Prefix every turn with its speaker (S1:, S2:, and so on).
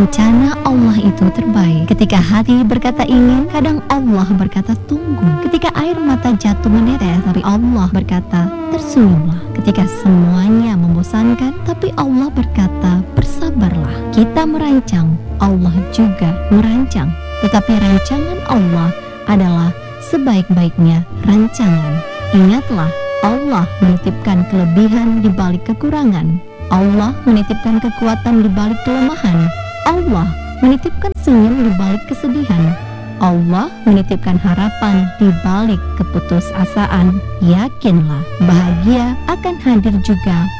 S1: Rencana Allah itu terbaik. Ketika hati berkata ingin, kadang Allah berkata tunggu. Ketika air mata jatuh menetes, tapi Allah berkata tersenyumlah. Ketika semuanya membosankan, tapi Allah berkata bersabarlah. Kita merancang, Allah juga merancang. Tetapi rancangan Allah adalah sebaik-baiknya rancangan. Ingatlah, Allah menitipkan kelebihan di balik kekurangan. Allah menitipkan kekuatan di balik kelemahan. Allah menitipkan senyum di balik kesedihan. Allah menitipkan harapan di balik keputusasaan. Yakinlah, bahagia akan hadir juga